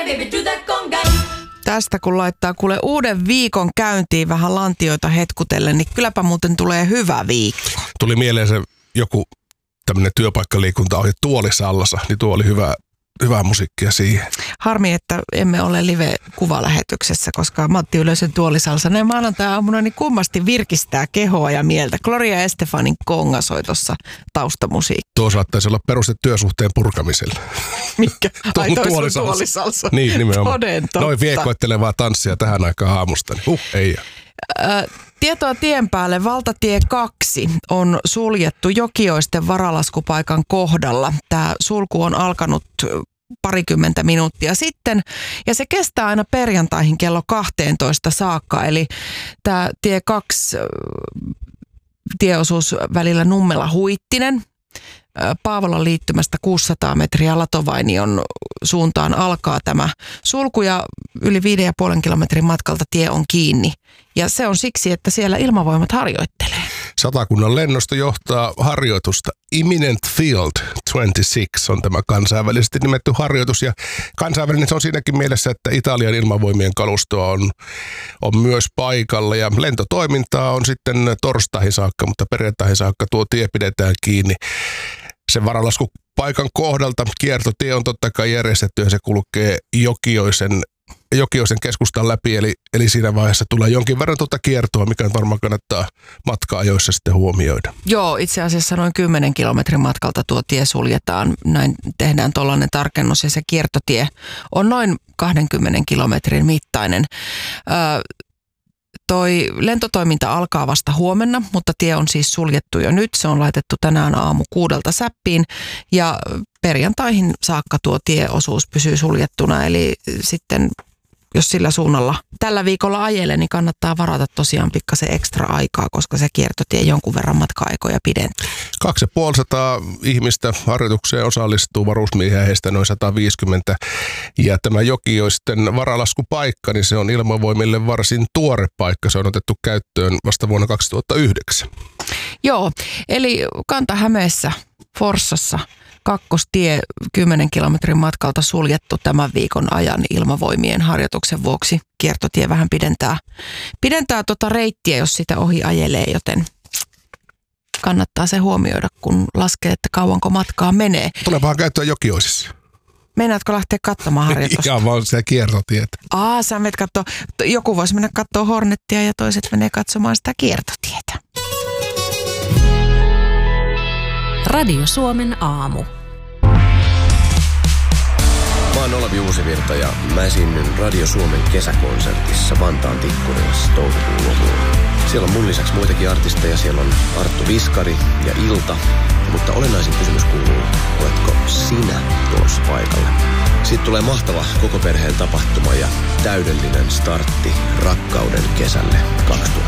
baby, do that conga. Tästä kun laittaa kuule uuden viikon käyntiin vähän lantioita hetkutellen, niin kylläpä muuten tulee hyvä viikko. Tuli mieleen se joku tämmöinen työpaikkaliikunta oli tuolisallassa, niin tuo oli hyvää musiikkia siihen. Harmi, että emme ole live-kuvalähetyksessä, koska Matti Ylösen tuolisalsa näin maanantai-aamuna niin kummasti virkistää kehoa ja mieltä. Gloria Estefanin konga soi tuossa taustamusiikki. Tuo saattaisi olla peruste työsuhteen purkamiselle. Mikä? Ai toi tuolisalsa. sun tuolisalsa. Niin, nimenomaan. Toden totta. Noin viekoittelevaa tanssia tähän aikaan aamusta. Niin ei. Tietoa tien päälle. Valtatie 2 on suljettu Jokioisten varalaskupaikan kohdalla. Tämä sulku on alkanut parikymmentä minuuttia sitten ja se kestää aina perjantaihin kello 12 saakka. Eli tämä tie 2 tieosuus välillä Nummela-Huittinen. Paavolan liittymästä 600 metriä Latovainion suuntaan alkaa tämä sulku ja yli 5,5 kilometrin matkalta tie on kiinni. Ja se on siksi, että siellä ilmavoimat harjoittelee. Satakunnan lennosto johtaa harjoitusta. Imminent Field 26 on tämä kansainvälisesti nimetty harjoitus. Ja kansainvälinen se on siinäkin mielessä, että Italian ilmavoimien kalustoa on myös paikalla. Ja lentotoimintaa on sitten torstaihin saakka, mutta perjantaihin saakka tuo tie pidetään kiinni. Sen varalaskupaikan kohdalta kiertotie on totta kai järjestetty ja se kulkee Jokioisen keskustan läpi, eli siinä vaiheessa tulee jonkin verran tuota kiertoa, mikä varmaan kannattaa matka-ajoissa sitten huomioida. Joo, itse asiassa noin 10 kilometrin matkalta tuo tie suljetaan. Näin tehdään tuollainen tarkennus ja se kiertotie on noin 20 kilometrin mittainen. Toi lentotoiminta alkaa vasta huomenna, mutta tie on siis suljettu jo nyt. Se on laitettu tänään aamu 6 säppiin ja perjantaihin saakka tuo tieosuus pysyy suljettuna. Eli sitten jos sillä suunnalla tällä viikolla ajelee, niin kannattaa varata tosiaan pikkasen ekstra aikaa, koska se kiertotie jonkun verran matka-aikoja pidentyy. 250 ihmistä harjoitukseen osallistuu, varusmiehiä heistä noin 150. Ja tämä Jokioisten varalaskupaikka, niin se on ilmavoimille varsin tuore paikka. Se on otettu käyttöön vasta vuonna 2009. Joo, eli Kanta-Hämeessä, Forssassa, kakkostie 10 kilometrin matkalta suljettu tämän viikon ajan ilmavoimien harjoituksen vuoksi. Kiertotie vähän pidentää tota reittiä, jos sitä ohi ajelee, joten kannattaa se huomioida, kun laskee, että kauanko matkaa menee. Tulepahan käyttöön Jokioisissa. Meinaatko lähteä katsomaan harjoitusta? Ihan vaan se kiertotietä. Sä menet katsoa. Joku voisi mennä katsoa Hornettia ja toiset menee katsomaan sitä kiertotietä. Radio Suomen aamu. Mä oon Olavi Uusivirta ja mä esiinnyn Radio Suomen kesäkonsertissa Vantaan Tikkurilassa toukokuun lopulla. Siellä on mun lisäksi muitakin artisteja. Siellä on Arttu Viskari ja Ilta. Mutta olennaisin kysymys kuuluu, oletko sinä tulossa paikalle? Siitä tulee mahtava koko perheen tapahtuma ja täydellinen startti rakkauden kesälle 2000.